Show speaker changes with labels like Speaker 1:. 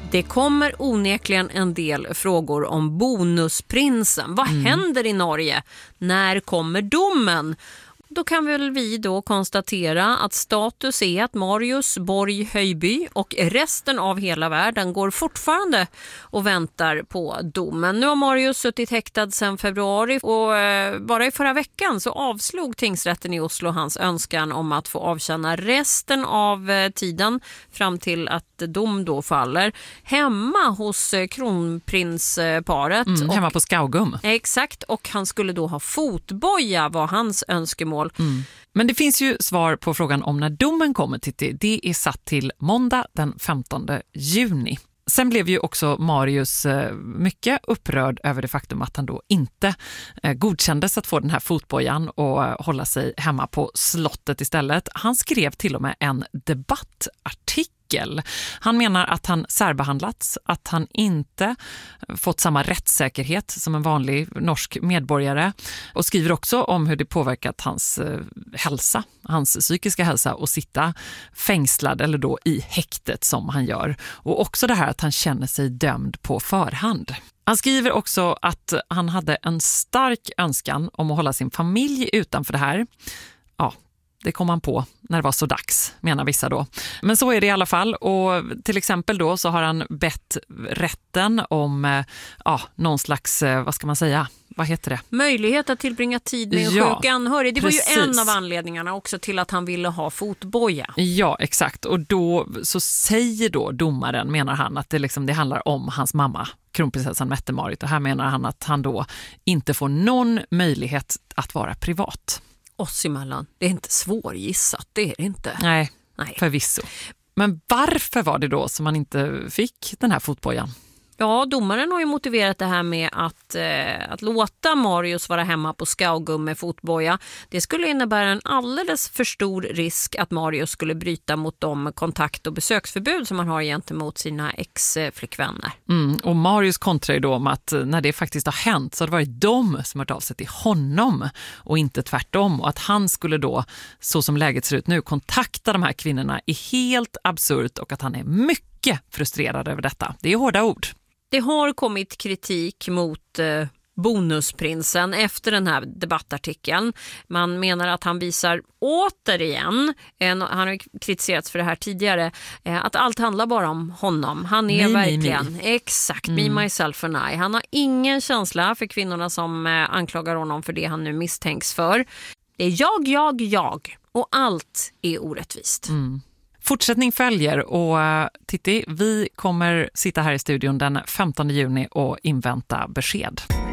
Speaker 1: Det kommer onekligen en del frågor om bonusprinsen. Vad händer i Norge? När kommer domen? Då kan väl vi då konstatera att status är att Marius Borg Höjby och resten av hela världen går fortfarande och väntar på domen. Nu har Marius suttit häktad sedan februari och bara i förra veckan så avslog tingsrätten i Oslo hans önskan om att få avtjäna resten av tiden fram till att dom då faller hemma hos kronprinsparet.
Speaker 2: Hemma på Skaugum.
Speaker 1: Exakt, och han skulle då ha fotboja var hans önskemål.
Speaker 2: Men det finns ju svar på frågan om när domen kommer, Titti. Det är satt till måndag den 15 juni. Sen blev ju också Marius mycket upprörd över det faktum att han då inte godkändes att få den här fotbojan och hålla sig hemma på slottet istället. Han skrev till och med en debattartikel. Han menar att han särbehandlats, att han inte fått samma rättssäkerhet som en vanlig norsk medborgare och skriver också om hur det påverkat hans hälsa, hans psykiska hälsa att sitta fängslad eller då i häktet som han gör. Och också det här att han känner sig dömd på förhand. Han skriver också att han hade en stark önskan om att hålla sin familj utanför det här. Ja, det kom han på när det var så dags, menar vissa då. Men så är det i alla fall, och till exempel då så har han bett rätten om någon slags, vad ska man säga, vad heter det?
Speaker 1: Möjlighet att tillbringa tid med en sjuk anhörig. Det
Speaker 2: precis.
Speaker 1: Var ju en av anledningarna också till att han ville ha fotboja.
Speaker 2: Ja, exakt. Och då så säger då domaren, menar han, att det handlar om hans mamma, kronprinsessan Mette-Marit. Och här menar han att han då inte får någon möjlighet att vara privat.
Speaker 1: Oss emellan. Det är inte svårgissat, det är det inte.
Speaker 2: Nej, förvisso. Men varför var det då som man inte fick den här fotbojan?
Speaker 1: Ja, domaren har ju motiverat det här med att låta Marius vara hemma på Skaugum med fotboja. Det skulle innebära en alldeles för stor risk att Marius skulle bryta mot de kontakt- och besöksförbud som han har gentemot sina ex-flickvänner.
Speaker 2: Och Marius kontrar ju då om att när det faktiskt har hänt så har det varit de som har hört av sig till honom och inte tvärtom. Och att han skulle då, så som läget ser ut nu, kontakta de här kvinnorna är helt absurt och att han är mycket frustrerad över detta. Det är hårda ord.
Speaker 1: Det har kommit kritik mot bonusprinsen efter den här debattartikeln. Man menar att han visar återigen, han har kritiserats för det här tidigare, att allt handlar bara om honom. Han är verkligen, exakt, me, myself and I. Han har ingen känsla för kvinnorna som anklagar honom för det han nu misstänks för. Det är jag och allt är orättvist.
Speaker 2: Fortsättning följer och Titti, vi kommer sitta här i studion den 15 juni och invänta besked.